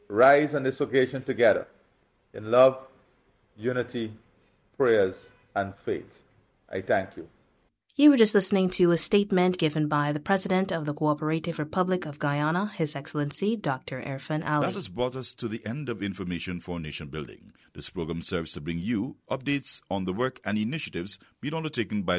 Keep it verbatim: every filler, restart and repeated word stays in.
rise on this occasion together in love, unity, prayers, and faith. I thank you. You were just listening to a statement given by the President of the Cooperative Republic of Guyana, His Excellency Doctor Irfaan Ali. That has brought us to the end of Information for Nation Building. This program serves to bring you updates on the work and initiatives being undertaken by